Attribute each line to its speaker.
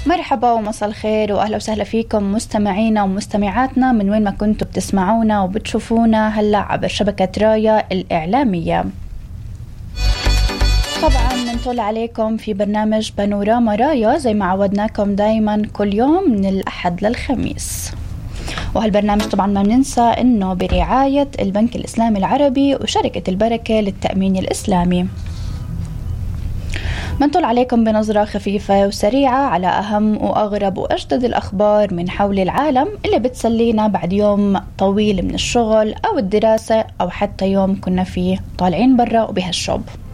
Speaker 1: مرحبا ومساء الخير وأهلا وسهلا فيكم مستمعينا ومستمعاتنا من وين ما كنتوا بتسمعونا وبتشوفونا هلأ عبر شبكة رايا الإعلامية. طبعا نطل عليكم في برنامج بانوراما رايا زي ما عودناكم دايما كل يوم من الأحد للخميس، وهالبرنامج طبعا ما ننسى انه برعاية البنك الإسلامي العربي وشركة البركة للتأمين الإسلامي. منطل عليكم بنظرة خفيفة وسريعة على أهم وأغرب وأجدد الأخبار من حول العالم اللي بتسلينا بعد يوم طويل من الشغل أو الدراسة أو حتى يوم كنا فيه طالعين برا وبهالشوب.